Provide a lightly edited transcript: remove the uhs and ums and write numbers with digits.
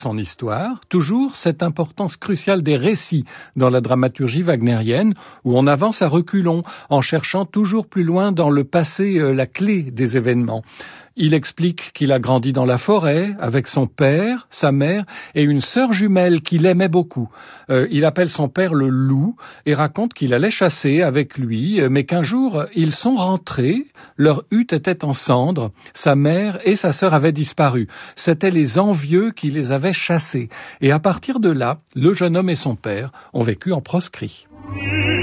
son histoire, toujours cette importance cruciale des récits dans la dramaturgie wagnérienne, où on avance à reculons, en cherchant toujours plus loin dans le passé la clé des événements. Il explique qu'il a grandi dans la forêt avec son père, sa mère et une sœur jumelle qu'il aimait beaucoup. Il appelle son père le loup et raconte qu'il allait chasser avec lui, mais qu'un jour ils sont rentrés, leur hutte était en cendres, sa mère et sa sœur avaient disparu. C'étaient les envieux qui les avaient chassés. Et à partir de là, le jeune homme et son père ont vécu en proscrit.